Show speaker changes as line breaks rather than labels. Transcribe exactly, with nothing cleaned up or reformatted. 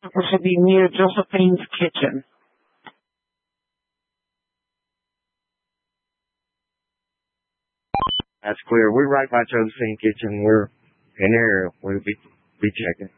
supposed to be near Josephine's kitchen.
That's clear. We're right by Josephine's kitchen. We're in there. We'll be, be checking.